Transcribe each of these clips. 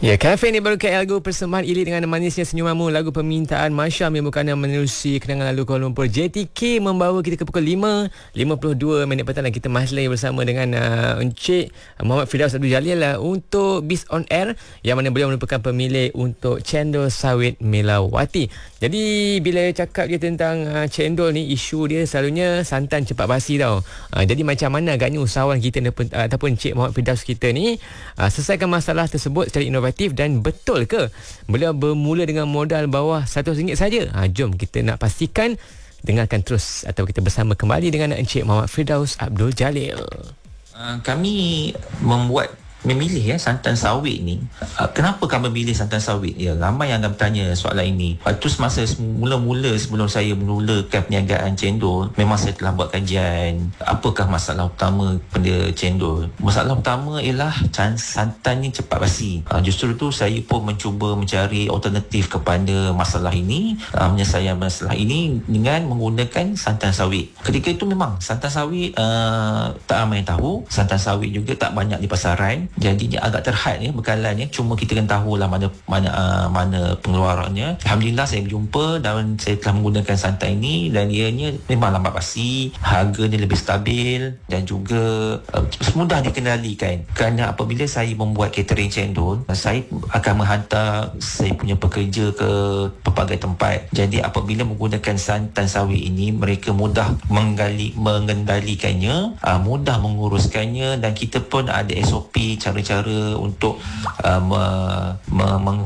Ya, Cafe ni baru KL Go persembahan Ili dengan manisnya senyumanmu, lagu permintaan Masya merupakan menerusi kenangan lalu Kuala Lumpur. JTK membawa kita ke pukul 5.52 petang dan kita masih lagi bersama dengan Encik Muhammad Firdaus Abdul Jalil untuk Biz on Air, yang mana beliau merupakan pemilik untuk cendol sawit Melawati. Jadi bila cakap dia tentang cendol ni, isu dia selalunya santan cepat basi tau. Jadi macam mana agaknya usahawan kita ataupun Encik Muhammad Firdaus kita ni selesaikan masalah tersebut secara inovatif, dan betul ke beliau bermula dengan modal bawah RM100 saja? Jom kita nak pastikan. Dengarkan terus atau kita bersama kembali dengan Encik Muhammad Firdaus Abdul Jalil. Kami memilih santan sawit ni. Kenapa kami memilih santan sawit? Ya, ramai yang akan bertanya soalan ini. Waktu semasa mula-mula sebelum saya memulakan perniagaan cendol, memang saya telah buat kajian apakah masalah utama pada cendol. Masalah utama ialah santannya cepat basi. Justru tu saya pun mencuba mencari alternatif kepada masalah ini, menyelesaikan masalah ini dengan menggunakan santan sawit. Ketika itu memang santan sawit tak ramai yang tahu. Santan sawit juga tak banyak di pasaran. Jadinya agak terhad bekalannya. Cuma kita kan tahulah mana pengeluarannya. Alhamdulillah saya berjumpa dan saya telah menggunakan santan ini, dan ianya memang lambat basi, harganya lebih stabil dan juga mudah dikendalikan. Kerana apabila saya membuat catering cendol, saya akan menghantar saya punya pekerja ke pelbagai tempat. Jadi apabila menggunakan santan sawit ini, mereka mudah mengendalikannya, mudah menguruskannya, dan kita pun ada SOP, cara-cara untuk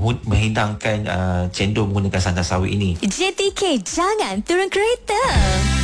menghidangkan cendol menggunakan santan sawit ini. JTK, jangan turun kereta.